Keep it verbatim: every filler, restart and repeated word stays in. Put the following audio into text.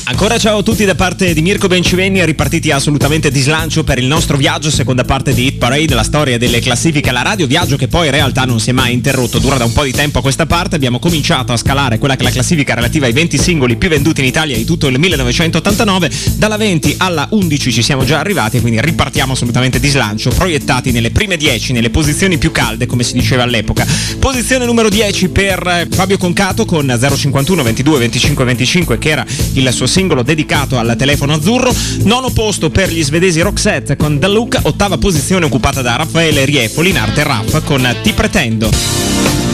Ancora ciao a tutti da parte di Mirko Bencivenni, ripartiti assolutamente di slancio per il nostro viaggio, seconda parte di Hit Parade, la storia delle classifiche alla radio, viaggio che poi in realtà non si è mai interrotto, dura da un po' di tempo a questa parte. Abbiamo cominciato a scalare quella che è la classifica relativa ai venti singoli più venduti in Italia di tutto il millenovecentottantanove, dalla venti alla undici ci siamo già arrivati, quindi ripartiamo assolutamente di slancio, proiettati nelle prime dieci, nelle posizioni più calde come si diceva all'epoca. Posizione numero dieci per Fabio Concato con zero cinquantuno ventidue venticinque venticinque, che era il suo singolo dedicato al telefono azzurro. Nono posto per gli svedesi Roxette con The Look. Ottava posizione occupata da Raffaele Riefoli in arte Raff con Ti pretendo.